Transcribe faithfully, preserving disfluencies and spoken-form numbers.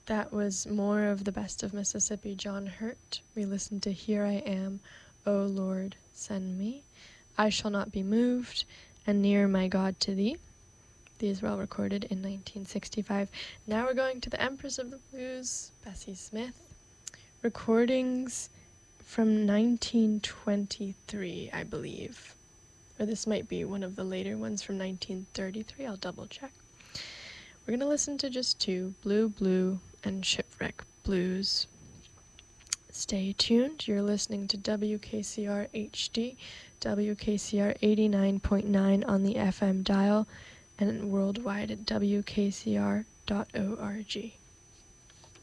That was more of the Best of Mississippi, John Hurt. We listened to Here I Am, O Lord, Send Me, I Shall Not Be Moved, and Near My God to Thee. These were all recorded in nineteen sixty-five. Now we're going to the Empress of the Blues, Bessie Smith. Recordings from nineteen twenty-three, I believe. Or this might be one of the later ones from nineteen thirty-three. I'll double check. We're going to listen to just two, Blue Blue and Shipwreck Blues. Stay tuned. You're listening to W K C R H D, W K C R eighty-nine point nine on the F M dial, and worldwide at W K C R dot org.